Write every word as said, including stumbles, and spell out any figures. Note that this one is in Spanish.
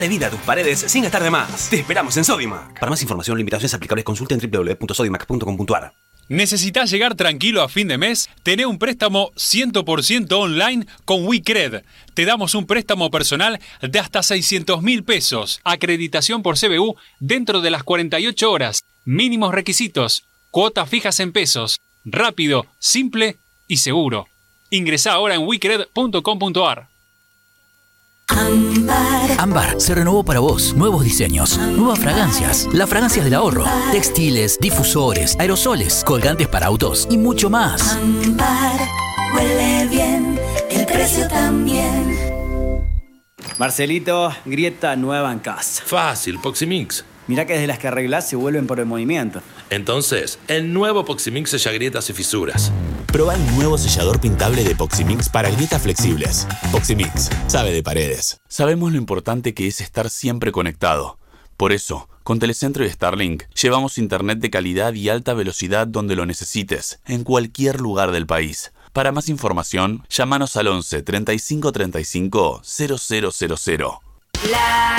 de vida a tus paredes sin gastar de más. Te esperamos en Sodimac. Para más información, limitaciones aplicables, consulta en w w w punto sodimac punto com punto a r. ¿Necesitas llegar tranquilo a fin de mes? Tené un préstamo cien por ciento online con WeCred. Te damos un préstamo personal de hasta seiscientos mil pesos. Acreditación por C B U dentro de las cuarenta y ocho horas. Mínimos requisitos. Cuotas fijas en pesos. Rápido, simple y seguro. Ingresá ahora en wecred punto com punto a r. Ámbar. Ámbar se renovó para vos. Nuevos diseños, nuevas fragancias, las fragancias del ahorro, textiles, difusores, aerosoles, colgantes para autos y mucho más. Ámbar, huele bien, el precio también. Marcelito, grieta nueva en casa. Fácil, Poximix. Mirá que desde las que arreglás se vuelven por el movimiento. Entonces, el nuevo Poximix sella grietas y fisuras. Probá el nuevo sellador pintable de Poximix para grietas flexibles. Poximix, sabe de paredes. Sabemos lo importante que es estar siempre conectado. Por eso, con Telecentro y Starlink, llevamos internet de calidad y alta velocidad donde lo necesites, en cualquier lugar del país. Para más información, llámanos al once, treinta y cinco treinta y cinco, cero cero cero cero. La